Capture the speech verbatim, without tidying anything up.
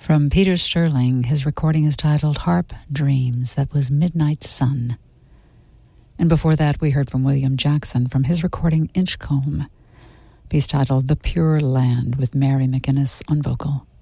From Peter Sterling, his recording is titled Harp Dreams. That was Midnight Sun. And before that, we heard from William Jackson from his recording Inchcomb, piece titled The Pure Land with Mary McInnes on vocal.